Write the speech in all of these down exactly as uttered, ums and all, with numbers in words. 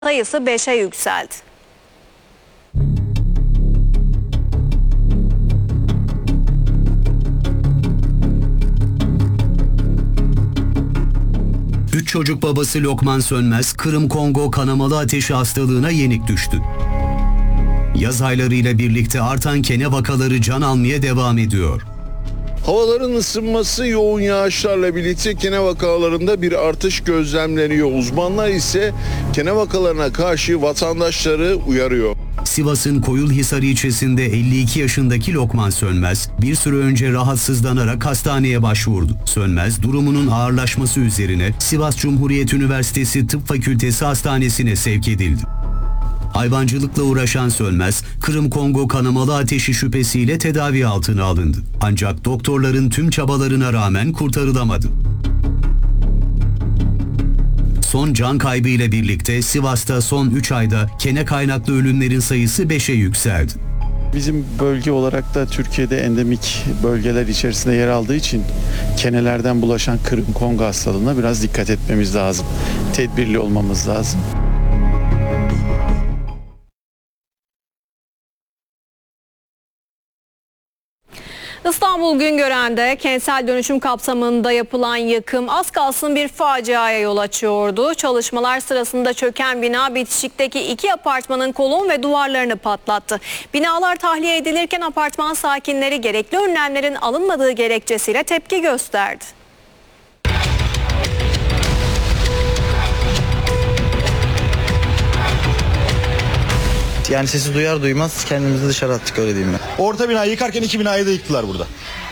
sayısı beşe yükseldi. Üç çocuk babası Lokman Sönmez, Kırım-Kongo kanamalı ateşi hastalığına yenik düştü. Yaz aylarıyla birlikte artan kene vakaları can almaya devam ediyor. Havaların ısınması, yoğun yağışlarla birlikte kene vakalarında bir artış gözlemleniyor. Uzmanlar ise kene vakalarına karşı vatandaşları uyarıyor. Sivas'ın Koyulhisar ilçesinde elli iki yaşındaki Lokman Sönmez bir süre önce rahatsızlanarak hastaneye başvurdu. Sönmez durumunun ağırlaşması üzerine Sivas Cumhuriyet Üniversitesi Tıp Fakültesi Hastanesi'ne sevk edildi. Hayvancılıkla uğraşan Sönmez, Kırım-Kongo kanamalı ateşi şüphesiyle tedavi altına alındı. Ancak doktorların tüm çabalarına rağmen kurtarılamadı. Son can kaybı ile birlikte Sivas'ta son üç ayda kene kaynaklı ölümlerin sayısı beşe yükseldi. Bizim bölge olarak da Türkiye'de endemik bölgeler içerisinde yer aldığı için kenelerden bulaşan Kırım-Kongo hastalığına biraz dikkat etmemiz lazım. Tedbirli olmamız lazım. İstanbul Güngören'de kentsel dönüşüm kapsamında yapılan yıkım az kalsın bir faciaya yol açıyordu. Çalışmalar sırasında çöken bina bitişikteki iki apartmanın kolon ve duvarlarını patlattı. Binalar tahliye edilirken apartman sakinleri gerekli önlemlerin alınmadığı gerekçesiyle tepki gösterdi. Yani sesi duyar duymaz kendimizi dışarı attık, öyle diyeyim ben. Orta binayı yıkarken iki binayı da yıktılar burada.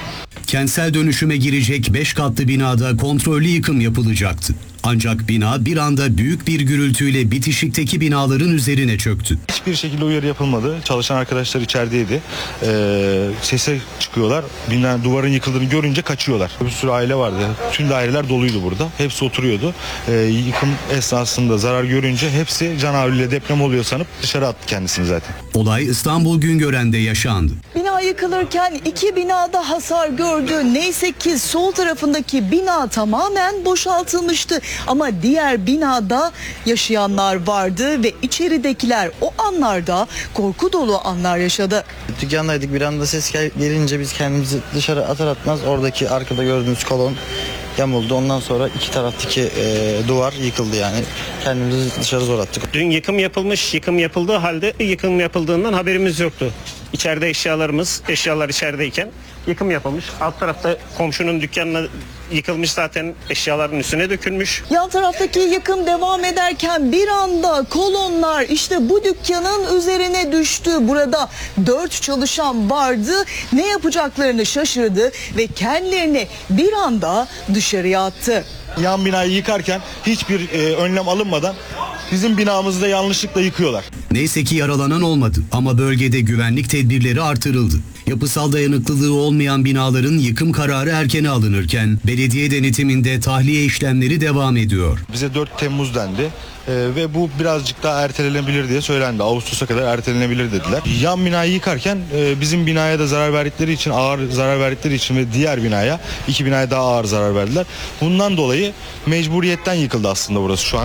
Kentsel dönüşüme girecek beş katlı binada kontrollü yıkım yapılacaktı. Ancak bina bir anda büyük bir gürültüyle bitişikteki binaların üzerine çöktü. Hiçbir şekilde uyarı yapılmadı. Çalışan arkadaşlar içerideydi. Ee, sese çıkıyorlar. Bina, duvarın yıkıldığını görünce kaçıyorlar. Bir sürü aile vardı. Tüm daireler doluydu burada. Hepsi oturuyordu. Ee, yıkım esnasında zarar görünce hepsi canavliyle deprem oluyor sanıp dışarı attı kendisini zaten. Olay İstanbul Güngören'de yaşandı. Bina yıkılırken iki binada hasar gördü. Neyse ki sol tarafındaki bina tamamen boşaltılmıştı. Ama diğer binada yaşayanlar vardı ve içeridekiler o anlarda korku dolu anlar yaşadı. Dükkandaydık, bir anda ses gel- gelince biz kendimizi dışarı atar atmaz oradaki arkada gördüğümüz kolon yamuldu. Ondan sonra iki taraftaki e, duvar yıkıldı yani. Kendimizi dışarı zor attık. Dün yıkım yapılmış, yıkım yapıldığı halde yıkım yapıldığından haberimiz yoktu. İçeride eşyalarımız, eşyalar içerideyken yıkım yapılmış. Alt tarafta komşunun dükkanına yıkılmış, zaten eşyaların üstüne dökülmüş. Yan taraftaki yıkım devam ederken bir anda kolonlar işte bu dükkanın üzerine düştü. Burada dört çalışan vardı. Ne yapacaklarını şaşırdı ve kendilerini bir anda dışarıya attı. Yan binayı yıkarken hiçbir e, önlem alınmadan bizim binamızı da yanlışlıkla yıkıyorlar. Neyse ki yaralanan olmadı ama bölgede güvenlik tedbirleri artırıldı. Yapısal dayanıklılığı olmayan binaların yıkım kararı erkene alınırken belediye denetiminde tahliye işlemleri devam ediyor. Bize dört Temmuz dendi e, ve bu birazcık daha ertelenebilir diye söylendi. Ağustos'a kadar ertelenebilir dediler. Yan binayı yıkarken e, bizim binaya da zarar verdikleri için, ağır zarar verdikleri için ve diğer binaya, iki binaya daha ağır zarar verdiler. Bundan dolayı mecburiyetten yıkıldı aslında burası şu an.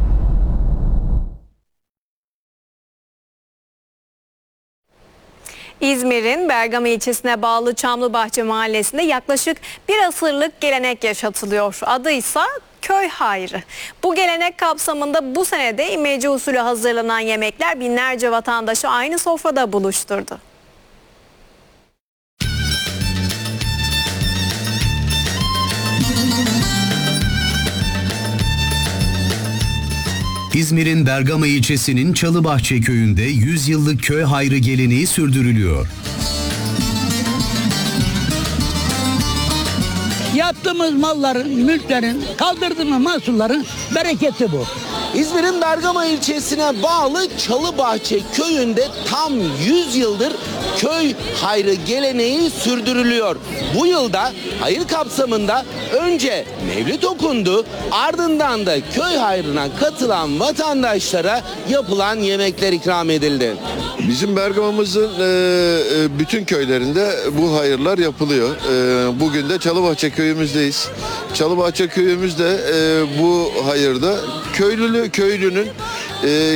İzmir'in Bergama ilçesine bağlı Çamlıbahçe mahallesinde yaklaşık bir asırlık gelenek yaşatılıyor. Adı ise köy hayrı. Bu gelenek kapsamında bu sene de imece usulü hazırlanan yemekler binlerce vatandaşı aynı sofrada buluşturdu. İzmir'in Bergama ilçesinin Çalıbahçe köyünde yüz yıllık köy hayrı geleneği sürdürülüyor. Yaptığımız malların, mülklerin, kaldırdığımız mahsulların bereketi bu. İzmir'in Bergama ilçesine bağlı Çalıbahçe köyünde tam yüz yıldır köy hayrı geleneği sürdürülüyor. Bu yılda hayır kapsamında önce mevlid okundu, ardından da köy hayrına katılan vatandaşlara yapılan yemekler ikram edildi. Bizim Bergama'mızın e, bütün köylerinde bu hayırlar yapılıyor. E, bugün de Çalıbahçe köyümüzdeyiz. Çalıbahçe köyümüzde e, bu hayırda köylülü köylünün e,